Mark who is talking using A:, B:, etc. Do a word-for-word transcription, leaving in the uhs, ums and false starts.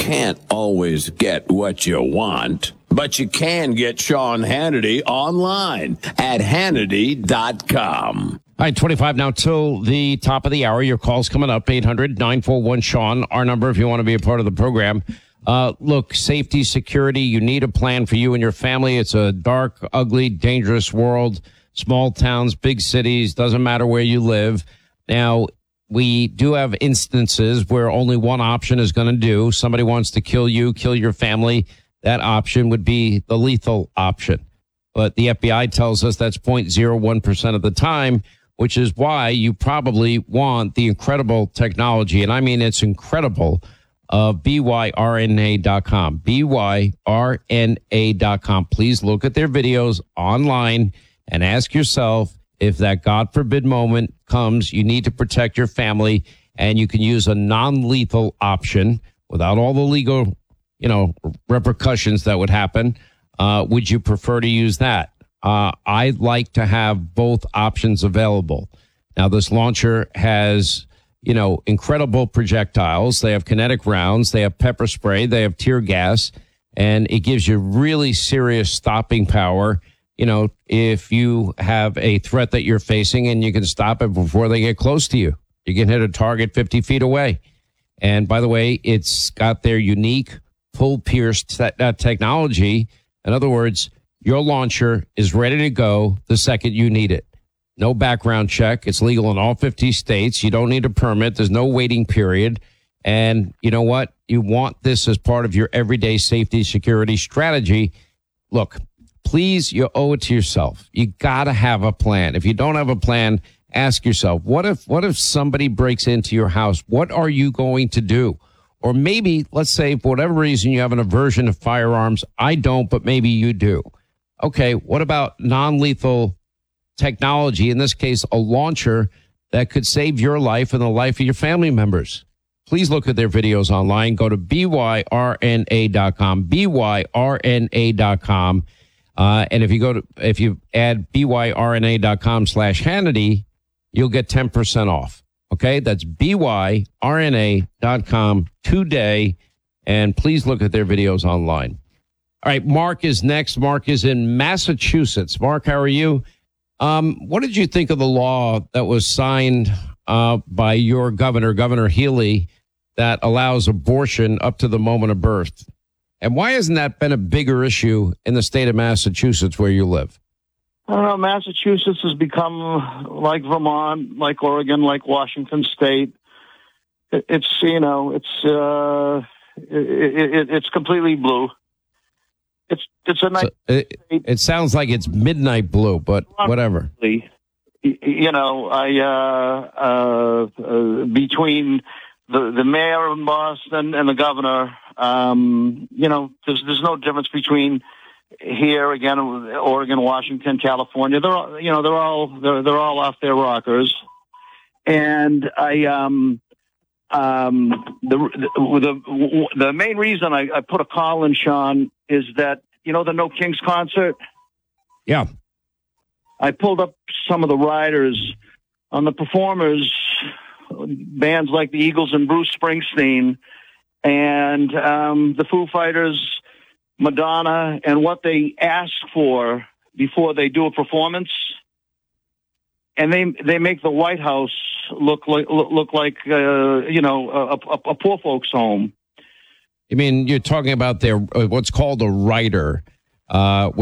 A: can't always get what you want, but you can get Sean Hannity online at Hannity dot com.
B: All right, twenty-five now till the top of the hour. Your call's coming up, eight hundred nine four one Sean, our number if you want to be a part of the program. Uh, look, safety, security, you need a plan for you and your family. It's a dark, ugly, dangerous world. Small towns, big cities, doesn't matter where you live. Now, we do have instances where only one option is going to do. Somebody wants to kill you, kill your family. That option would be the lethal option. But the F B I tells us that's zero point zero one percent of the time, which is why you probably want the incredible technology, and I mean it's incredible, of B Y R N A dot com. B Y R N A dot com. Please look at their videos online and ask yourself if that God forbid moment comes, you need to protect your family, and you can use a non-lethal option without all the legal, you know, repercussions that would happen. Uh, would you prefer to use that? Uh, I'd like to have both options available. Now, this launcher has, you know, incredible projectiles. They have kinetic rounds. They have pepper spray. They have tear gas. And it gives you really serious stopping power, you know, if you have a threat that you're facing, and you can stop it before they get close to you. You can hit a target fifty feet away. And by the way, it's got their unique pull-pierce te- uh, technology. In other words, your launcher is ready to go the second you need it. No background check. It's legal in all fifty states. You don't need a permit. There's no waiting period. And you know what? You want this as part of your everyday safety security strategy. Look, please, you owe it to yourself. You got to have a plan. If you don't have a plan, ask yourself, what if what if somebody breaks into your house? What are you going to do? Or maybe, let's say, for whatever reason, you have an aversion to firearms. I don't, but maybe you do. Okay, what about non-lethal technology, in this case, a launcher that could save your life and the life of your family members? Please look at their videos online. Go to B Y R N A dot com, B Y R N A dot com. Uh, and if you go to, if you add B Y R N A dot com slash Hannity, you'll get ten percent off. Okay, that's B Y R N A dot com today. And please look at their videos online. All right, Mark is next. Mark is in Massachusetts. Mark, how are you? Um, what did you think of the law that was signed uh, by your governor, Governor Healy, that allows abortion up to the moment of birth? And why hasn't that been a bigger issue in the state of Massachusetts where you live?
C: I don't know. Massachusetts has become like Vermont, like Oregon, like Washington State. It, it's, you know, it's uh, it, it, it's completely blue. It's it's a nice.
B: So it, it sounds like it's midnight blue, but whatever.
C: You know, I uh, uh, uh, between the the mayor of Boston and the governor, um, you know, there's there's no difference between here again, Oregon, Washington, California. They're all, you know, they're all they're they're all off their rockers, and I um. Um, the, the, the main reason I, I put a call in, Sean, is that, you know, the No Kings concert?
B: Yeah.
C: I pulled up some of the riders on the performers, bands like the Eagles and Bruce Springsteen, and um, the Foo Fighters, Madonna, and what they ask for before they do a performance. And they they make the White House look like look like uh, you know a, a, a poor folks' home.
B: You mean you're talking about their what's called a rider, uh,